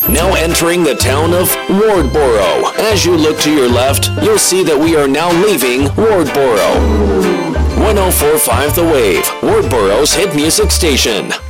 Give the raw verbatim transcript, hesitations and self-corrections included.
Now entering the town of Wardboro. As you look to your left, you'll see that we are now leaving Wardboro. one oh four point five The Wave, Wardboro's hit music station.